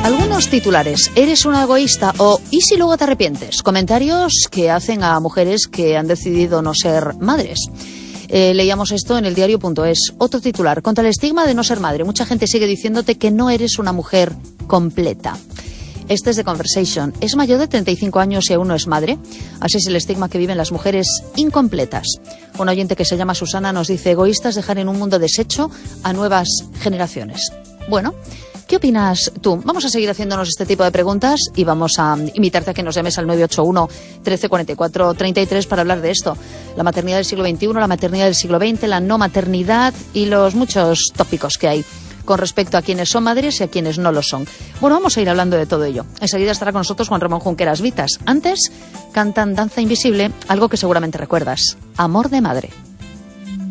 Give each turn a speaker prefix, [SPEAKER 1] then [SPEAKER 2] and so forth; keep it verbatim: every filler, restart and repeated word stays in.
[SPEAKER 1] Algunos titulares: ¿eres una egoísta? O ¿y si luego te arrepientes? Comentarios que hacen a mujeres que han decidido no ser madres. Eh, leíamos esto en el diario punto es. Otro titular: contra el estigma de no ser madre. Mucha gente sigue diciéndote que no eres una mujer completa. Este es de Conversation. ¿Es mayor de treinta y cinco años y aún no es madre? Así es el estigma que viven las mujeres incompletas. Un oyente que se llama Susana nos dice: egoístas dejar en un mundo deshecho a nuevas generaciones. Bueno, ¿qué opinas tú? Vamos a seguir haciéndonos este tipo de preguntas y vamos a invitarte a que nos llames al nueve ocho uno, trece cuarenta y cuatro, treinta y tres para hablar de esto. La maternidad del siglo veintiuno, la maternidad del siglo veinte, la no maternidad y los muchos tópicos que hay con respecto a quienes son madres y a quienes no lo son. Bueno, vamos a ir hablando de todo ello. Enseguida estará con nosotros Juan Ramón Junqueras Vitas. Antes, cantan Danza Invisible, algo que seguramente recuerdas: Amor de madre.